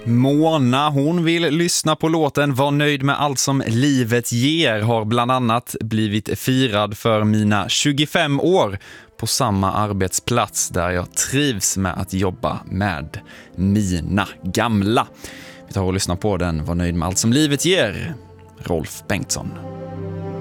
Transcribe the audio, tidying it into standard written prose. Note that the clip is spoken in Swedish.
Mona, hon vill lyssna på låten Var nöjd med allt som livet ger, har bland annat blivit firad för mina 25 år på samma arbetsplats där jag trivs med att jobba med mina gamla. Vi tar och lyssnar på den Var nöjd med allt som livet ger, Rolf Bengtsson.